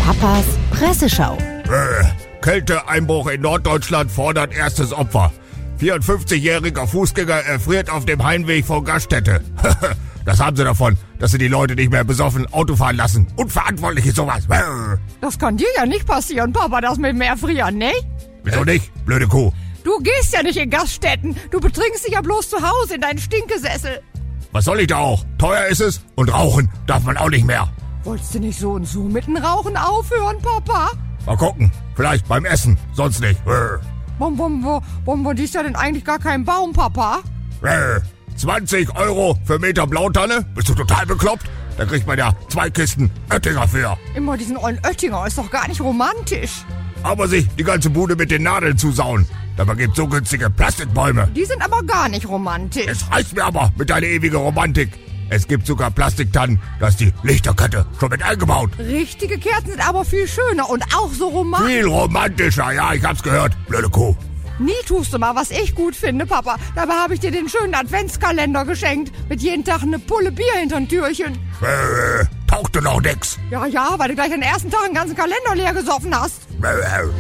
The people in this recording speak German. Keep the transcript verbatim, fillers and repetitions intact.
Papas Presseschau. Äh, Kälteeinbruch in Norddeutschland fordert erstes Opfer. vierundfünfzigjähriger Fußgänger erfriert auf dem Heimweg von Gaststätte. Das haben sie davon, dass sie die Leute nicht mehr besoffen Auto fahren lassen. Unverantwortlich ist sowas. Das kann dir ja nicht passieren, Papa, das mit dem Erfrieren, ne? Wieso nicht, blöde Kuh? Du gehst ja nicht in Gaststätten. Du betrinkst dich ja bloß zu Hause in deinen Stinkesessel. Was soll ich da auch? Teuer ist es und rauchen darf man auch nicht mehr. Wolltest du nicht so und so mit dem Rauchen aufhören, Papa? Mal gucken, vielleicht beim Essen, sonst nicht. Warum, warum, warum, warum ist ja denn eigentlich gar kein Baum, Papa? zwanzig Euro für Meter Blautanne? Bist du total bekloppt? Da kriegt man ja zwei Kisten Oettinger für. Immer diesen ollen Oettinger ist doch gar nicht romantisch. Aber sich die ganze Bude mit den Nadeln zusauen. Dabei gibt's so günstige Plastikbäume. Die sind aber gar nicht romantisch. Es reicht mir aber mit deiner ewigen Romantik. Es gibt sogar Plastiktannen, da ist die Lichterkette schon mit eingebaut. Richtige Kerzen sind aber viel schöner und auch so romantisch. Viel romantischer, ja, ich hab's gehört, blöde Kuh. Nie tust du mal, was ich gut finde, Papa. Dabei habe ich dir den schönen Adventskalender geschenkt. Mit jeden Tag eine Pulle Bier hinterm Türchen. Äh, tauchte noch nix. Ja, ja, weil du gleich den ersten Tag einen ganzen Kalender leer gesoffen hast. Äh,